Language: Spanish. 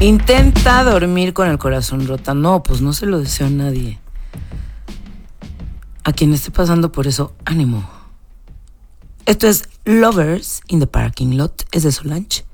Intenta dormir con el corazón roto. No, pues no se lo deseo a nadie. A quien esté pasando por eso, ánimo. Esto es Lovers in the Parking Lot, es de Solange.